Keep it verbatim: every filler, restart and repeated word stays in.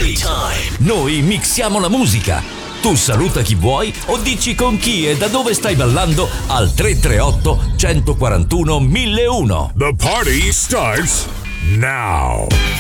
Party time. Noi mixiamo la musica. Tu saluta chi vuoi o dici con chi e da dove stai ballando al tre tre otto, uno quattro uno, mille uno. The party starts now.